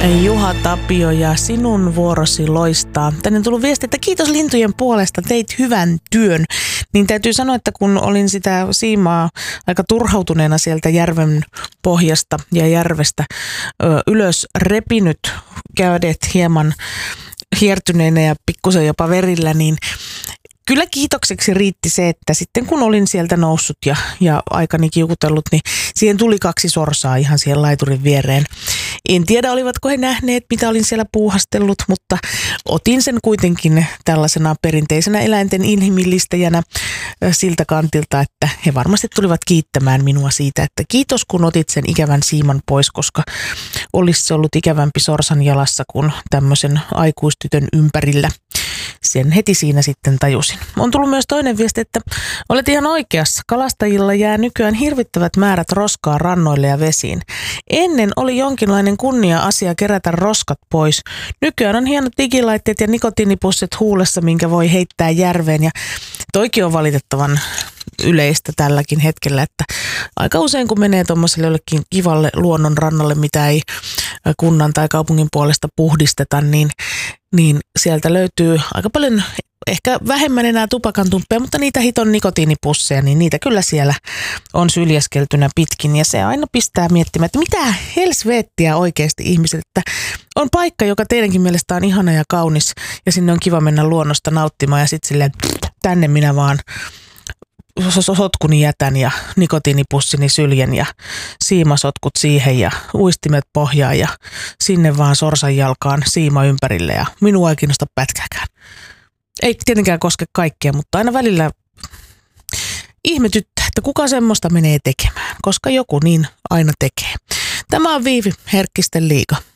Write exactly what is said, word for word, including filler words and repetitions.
Juha Tapio ja sinun vuorosi loistaa. Tänne on tullut viesti, että kiitos lintujen puolesta, teit hyvän työn. Niin täytyy sanoa, että kun olin sitä siimaa aika turhautuneena sieltä järven pohjasta ja järvestä ö, ylös repinyt, kädet hieman hiertyneenä ja pikkusen jopa verillä, niin kyllä kiitokseksi riitti se, että sitten kun olin sieltä noussut ja, ja aikani kiukutellut, niin siihen tuli kaksi sorsaa ihan siihen laiturin viereen. En tiedä, olivatko he nähneet, mitä olin siellä puuhastellut, mutta otin sen kuitenkin tällaisena perinteisenä eläinten inhimillistäjänä siltä kantilta, että he varmasti tulivat kiittämään minua siitä, että kiitos kun otit sen ikävän siiman pois, koska olisi se ollut ikävämpi sorsan jalassa kuin tämmöisen aikuistytön ympärillä. Sen heti siinä sitten tajusin. On tullut myös toinen viesti, että olet ihan oikeassa. Kalastajilla jää nykyään hirvittävät määrät roskaa rannoille ja vesiin. Ennen oli jonkinlainen kunnia-asia kerätä roskat pois. Nykyään on hienot digilaitteet ja nikotiinipussit huulessa, minkä voi heittää järveen. Ja toikin on valitettavan yleistä tälläkin hetkellä, että aika usein kun menee tuommoiselle jollekin kivalle luonnon rannalle, mitä ei kunnan tai kaupungin puolesta puhdisteta, niin niin sieltä löytyy aika paljon, ehkä vähemmän enää tupakantumppeja, mutta niitä hiton nikotiinipusseja, niin niitä kyllä siellä on syljeskeltynä pitkin. Ja se aina pistää miettimään, että mitä helsveettiä oikeasti ihmiset, että on paikka, joka teidänkin mielestä on ihana ja kaunis ja sinne on kiva mennä luonnosta nauttimaan ja sitten silleen tänne minä vaan sotkuni jätän ja nikotiinipussini syljen ja siimasotkut siihen ja uistimet pohjaan ja sinne vaan sorsan jalkaan siima ympärille ja minua ei kiinnosta pätkääkään. Ei tietenkään koske kaikkia, mutta aina välillä ihmetyttää, että kuka semmoista menee tekemään, koska joku niin aina tekee. Tämä on Viivi, Herkkisten liiga.